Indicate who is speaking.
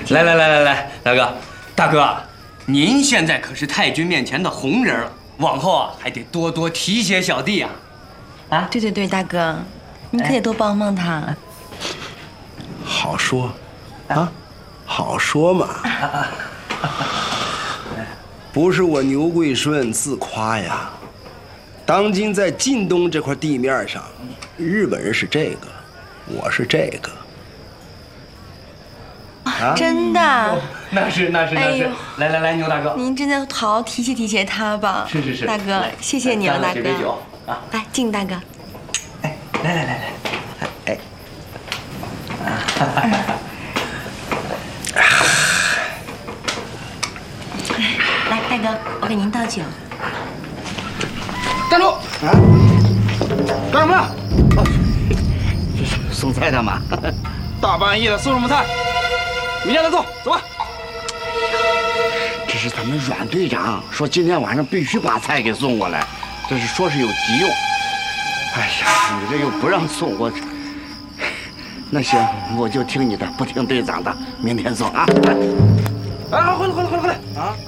Speaker 1: 来，大哥，您现在可是太君面前的红人了，往后啊还得多多提携小弟啊！啊，
Speaker 2: 对，大哥，你可得多帮帮他。
Speaker 3: 好说，啊，好说嘛。不是我牛贵顺自夸呀，当今在晋东这块地面上，日本人是这个，我是这个。
Speaker 2: 啊，真的？
Speaker 1: 那是。来，牛大哥，
Speaker 2: 您真的好好提携他吧。
Speaker 1: 是，
Speaker 2: 大哥，谢谢你了，大哥。
Speaker 1: 这杯酒啊，
Speaker 2: 来敬大哥。
Speaker 1: 哎，来，哎。
Speaker 2: 来，大哥，我给您倒酒。
Speaker 4: 站住！啊，干什么呢？哦，这是送菜的嘛。大半夜的送什么菜？明天再送，走吧。这是咱们阮队长说今天晚上必须把菜给送过来，这是说是有急用。哎呀，你这又不让送我，那行，我就听你的，不听队长的，明天送啊。啊，回来啊！